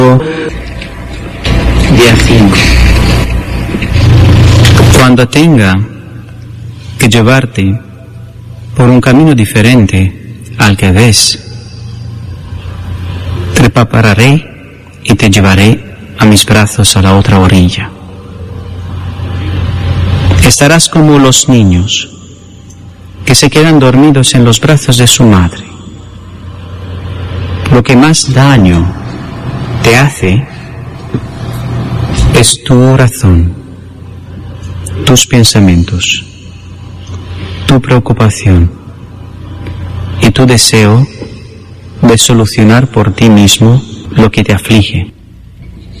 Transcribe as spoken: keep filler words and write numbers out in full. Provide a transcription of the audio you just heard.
Día cinco. Cuando tenga que llevarte por un camino diferente al que ves, te prepararé y te llevaré a mis brazos a la otra orilla. Estarás como los niños que se quedan dormidos en los brazos de su madre. Lo que más daño te hace es tu corazón, tus pensamientos, tu preocupación y tu deseo de solucionar por ti mismo lo que te aflige.